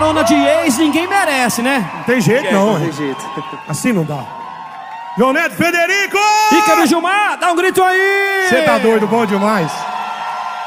carona de ex, ninguém merece, né? Não tem jeito, não. Não tem jeito. Assim não dá. João Neto, Federico! Ícaro Gilmar, dá um grito aí! Você tá doido, bom demais.